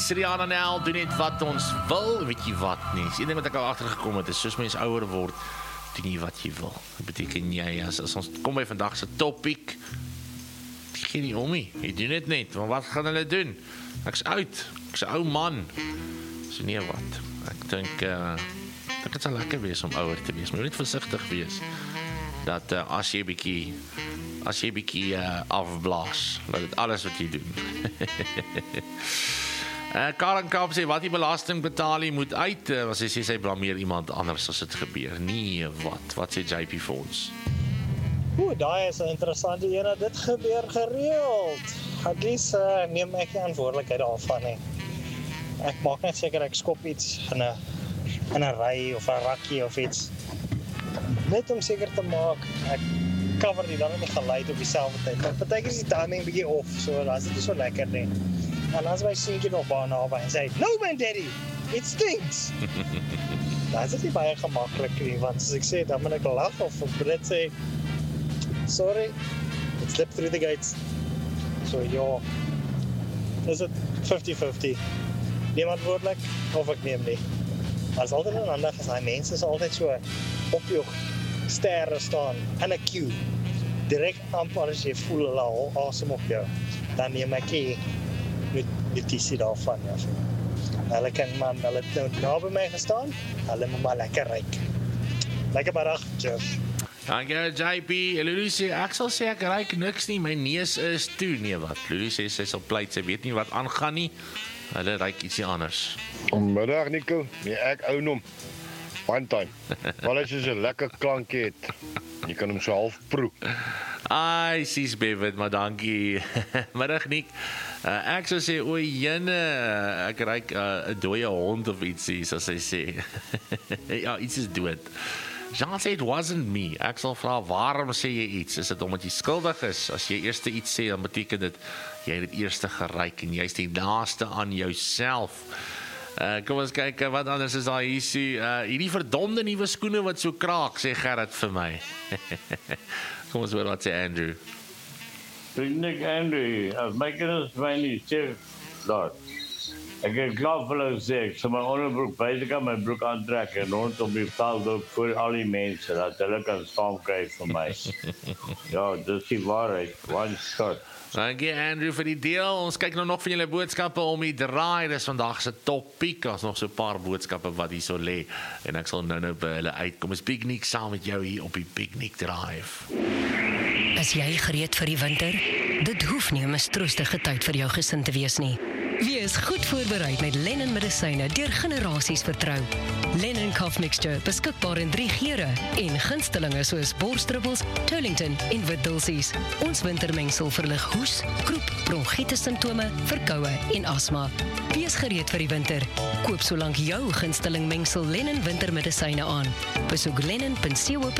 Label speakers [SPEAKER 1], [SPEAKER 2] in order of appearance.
[SPEAKER 1] Lies, Rihanna Nel, doen net wat ons wil, weet jy wat nie. Dis een ding wat ek al agtergekom het, is soos mens ouer word, doen jy wat jy wil. Dat beteken jy, as ons kom by vandag se topic, gee nie om nie, jy doen dit net, want wat gaan hulle doen? Ek's oud, ek's 'n ou man, so nee wat, ek dink dit sal lekker wees om ouer te wees, maar net versigtig wees, dat as jy bietjie afblaas, dat dit alles wat jy doen. Karen Kaap sê, wat die belasting betaal jy moet uit, as sy sê sy blameer iemand anders as dit gebeur. Nee, wat sê JP vir ons?
[SPEAKER 2] Daai is 'n interessante een, dit gebeur gereeld. At least neem ek die verantwoordelikheid daarvan nie. Ek maak net seker ek skop iets in 'n ry of 'n rakkie of iets. Net om seker te maak ek cover die dan nie geluid op dieselfde tyd. Maar partykeer is die timing bietjie off, so dan is dit nie so lekker nie. En as my seentjie nog baie naby en sê, "No man daddy, it stinks." Dan is dit nie baie gemaklik nie, want soos ek sê, dan moet ek lag of op Brit sê, "Sorry, it slipped through the gates." So ja, is dit 50-50. Neem verantwoordelik of ek neem nie. Maar is altyd een ander as hy mense is altyd so op jou sterre staan in 'n queue. Direk amper as jy voel hulle al asem op jou, dan neem ek die notisie daarvan. Ja. Hulle het nou naby my gestaan, hulle moet maar lekker ryk. Lekker middag, cheers.
[SPEAKER 1] Dankie JP, Lulu sê, ek sal sê ek ruik niks nie, my neus is toe, nee wat, Lulu sê sy sal pleit, sy weet nie wat aangaan nie, hulle ruik ietsie anders.
[SPEAKER 3] Middag Nico, nee ek ou hom, one time, wel as jy so 'n lekker klankie het, jy kan hom so half proe.
[SPEAKER 1] Ai, sies Bevid, maar dankie, middag Nick, ek sal sê, oei jene, ek ruik 'n dooie hond of ietsie, soos sy sê, ja, iets is dood. Jean sê, it wasn't me. Ek sal vra, waarom sê jy iets? Is dit omdat jy skuldig is? As jy eerste iets sê, dan beteken dit, jy het dit eerste geryk en jy is die naaste aan jouself. Kom ons kyk, wat anders is daar hier sê, hierdie verdomde nuwe skoene wat so kraak, sê Gerrit vir my. Kom ons hoor wat sê Andrew.
[SPEAKER 4] Vriendelijk Andrew, as my kinders my nie sê dat, ek het klaar vir hulle gesê, ek sal my onderbroek buitekant my broek aantrek en rondom die veld ook voor al die mense, dat hulle kan saam kry vir my. Ja, dis die waarheid, one shot.
[SPEAKER 1] Dankie Andrew vir die deel, ons kyk nou nog van julle boodskappe om die draai, dis vandag se topiek, as nog so 'n paar boodskappe wat hier so lê, en ek sal nou by hulle uitkom, is Piknik saam met jou hier op die Piknik Drive.
[SPEAKER 5] Is jy gereed vir die winter? Dit hoef nie 'n mistroostige tyd vir jou gesin te wees nie. Wees goed voorbereid met Lennon medisyne deur generasies vertrou. Lennon Cough Mixture, beskikbaar in 3 geure en gunstelinge soos borsdruppels, Tolington en Witdulsies. Ons wintermengsel verlig hoes, kroep, bronchitis simptome, verkoue en asma. Wees gereed vir die winter. Koop solank jou gunsteling mengsel Lennon wintermedisyne aan. Besoek lennon.co.za